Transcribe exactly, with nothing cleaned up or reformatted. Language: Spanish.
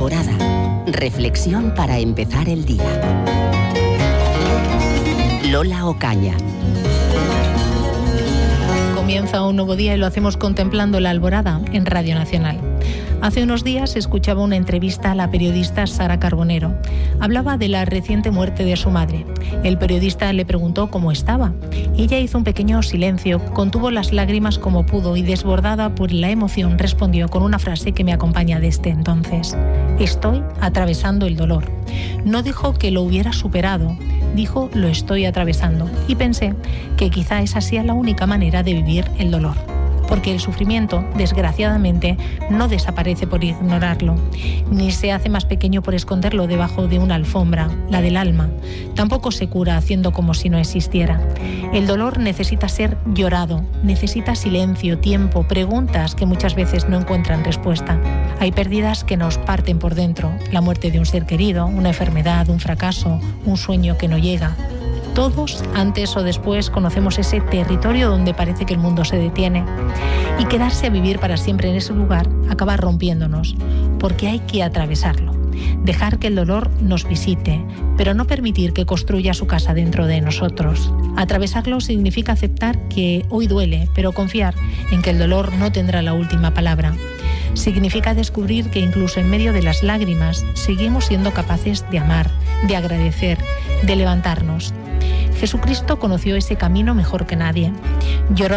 Alborada. Reflexión para empezar el día. Lola Ocaña. Comienza un nuevo día y lo hacemos contemplando la alborada en Radio Nacional. Hace unos días escuchaba una entrevista a la periodista Sara Carbonero. Hablaba de la reciente muerte de su madre. El periodista le preguntó cómo estaba. Ella hizo un pequeño silencio, contuvo las lágrimas como pudo y, desbordada por la emoción, respondió con una frase que me acompaña desde entonces. Estoy atravesando el dolor. No dijo que lo hubiera superado, dijo lo estoy atravesando. Y pensé que quizá esa sea la única manera de vivir el dolor. Porque el sufrimiento, desgraciadamente, no desaparece por ignorarlo, ni se hace más pequeño por esconderlo debajo de una alfombra, la del alma. Tampoco se cura haciendo como si no existiera. El dolor necesita ser llorado, necesita silencio, tiempo, preguntas que muchas veces no encuentran respuesta. Hay pérdidas que nos parten por dentro, la muerte de un ser querido, una enfermedad, un fracaso, un sueño que no llega. Todos, antes o después, conocemos ese territorio donde parece que el mundo se detiene. Y quedarse a vivir para siempre en ese lugar acaba rompiéndonos, porque hay que atravesarlo. Dejar que el dolor nos visite, pero no permitir que construya su casa dentro de nosotros. Atravesarlo significa aceptar que hoy duele, pero confiar en que el dolor no tendrá la última palabra. Significa descubrir que incluso en medio de las lágrimas seguimos siendo capaces de amar, de agradecer, de levantarnos. Jesucristo conoció ese camino mejor que nadie. Lloró